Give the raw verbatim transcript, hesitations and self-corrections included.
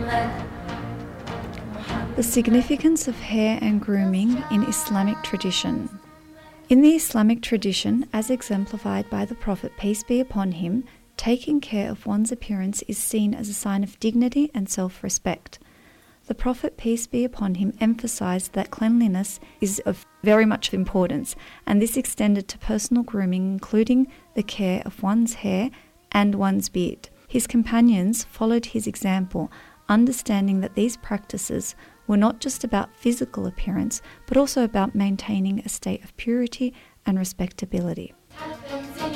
The significance of hair and grooming in Islamic tradition. In the Islamic tradition, as exemplified by the Prophet, peace be upon him, taking care of one's appearance is seen as a sign of dignity and self-respect. The Prophet, peace be upon him, emphasized that cleanliness is of very much importance, and this extended to personal grooming, including the care of one's hair and one's beard. His companions followed his example, understanding that these practices were not just about physical appearance, but also about maintaining a state of purity and respectability.